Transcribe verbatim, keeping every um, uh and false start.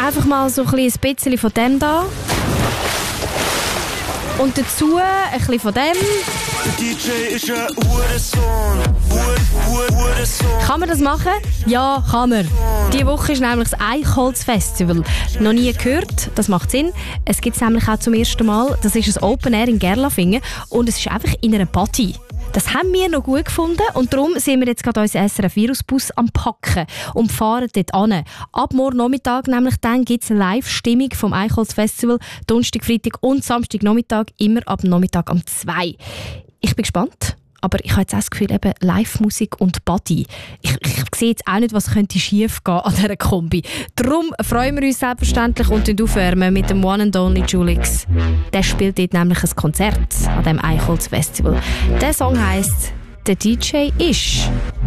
einfach mal so ein bisschen von dem da. Und dazu ein bisschen von dem. Der D J ist ein Hurensohn. Hurensohn. Kann man das machen? Ja, kann man. Diese Woche ist nämlich das Eichholz-Festival. Noch nie gehört, das macht Sinn. Es gibt es nämlich auch zum ersten Mal. Das ist ein Open Air in Gerlafingen und es ist einfach in einer Party. Das haben wir noch gut gefunden und darum sind wir jetzt gerade unseren S R F-Virus-Bus am Packen und fahren dort hin. Ab morgen Nachmittag nämlich dann gibt es eine Live-Stimmung vom Eichholz-Festival. Donnerstag, Freitag und Samstag Nachmittag, immer ab Nachmittag um zwei. Ich bin gespannt. Aber ich habe jetzt auch das Gefühl, eben Live-Musik und Body. Ich, ich sehe jetzt auch nicht, was könnte schief gehen an dieser Kombi. Darum freuen wir uns selbstverständlich und aufwärmen mit dem One and Only Julix. Der spielt dort nämlich ein Konzert an dem Eichholz-Festival. Der Song heisst «Der D J ist».